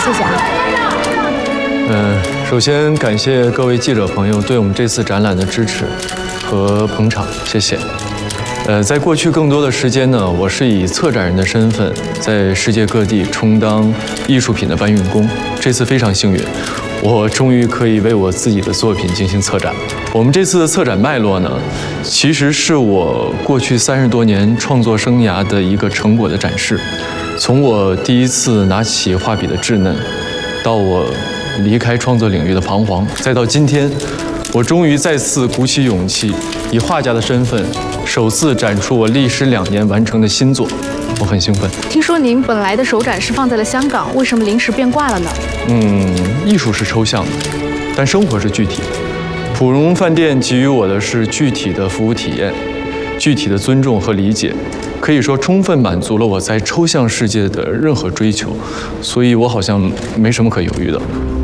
谢谢啊。 首先感谢各位记者朋友对我们这次展览的支持和捧场，谢谢。在过去更多的时间呢，我是以策展人的身份在世界各地充当艺术品的搬运工。这次非常幸运，我终于可以为我自己的作品进行策展。我们这次的策展脉络呢，其实是我过去30多年创作生涯的一个成果的展示。从我第一次拿起画笔的稚嫩，到我离开创作领域的彷徨，再到今天，我终于再次鼓起勇气，以画家的身份，首次展出我历时2年完成的新作，我很兴奋。 听说您本来的首展是放在了香港，为什么临时变卦了呢？ 艺术是抽象的，但生活是具体的。普荣饭店给予我的是具体的服务体验，具体的尊重和理解，可以说充分满足了我在抽象世界的任何追求，所以我好像没什么可犹豫的。